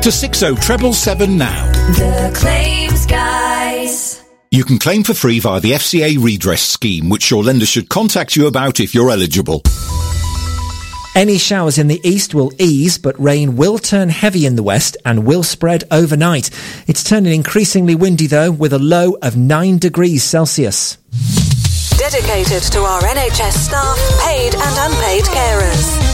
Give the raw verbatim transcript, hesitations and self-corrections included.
to six oh seven seven now. The Claims Guys. You can claim for free via the F C A redress scheme, which your lender should contact you about if you're eligible. Any showers in the east will ease, but rain will turn heavy in the west and will spread overnight. It's turning increasingly windy, though, with a low of nine degrees Celsius. Dedicated to our N H S staff, paid and unpaid carers.